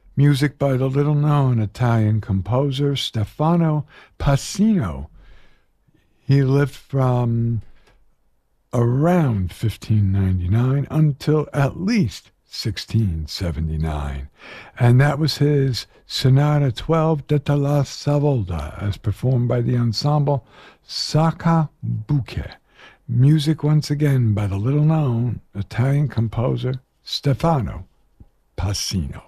Music by the little-known Italian composer Stefano Passino. He lived from around 1599 until at least 1679. And that was his Sonata 12 Detta la Savolda, as performed by the ensemble Saccabuche. Music once again by the little-known Italian composer Stefano Passino.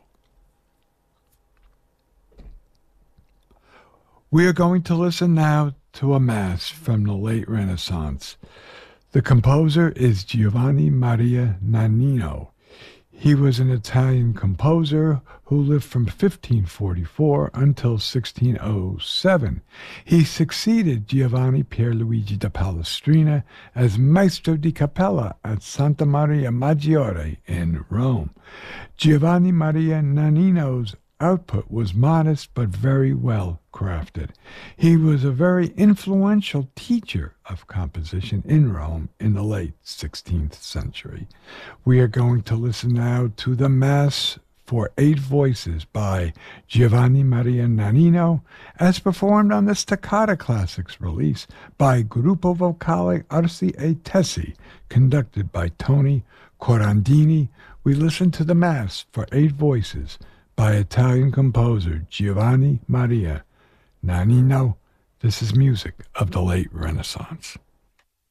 We are going to listen now to a mass from the late Renaissance. The composer is Giovanni Maria Nannino. He was an Italian composer who lived from 1544 until 1607. He succeeded Giovanni Pierluigi da Palestrina as Maestro di Cappella at Santa Maria Maggiore in Rome. Giovanni Maria Nannino's output was modest but very well crafted. He was a very influential teacher of composition in Rome in the late 16th century. We are going to listen now to the Mass for 8 voices by Giovanni Maria Nannino, as performed on the Staccata Classics release by Gruppo Vocale Arsi e Tessi, conducted by Tony Corandini. We listen to the Mass for 8 voices by Italian composer Giovanni Maria Nannino. This is music of the late Renaissance.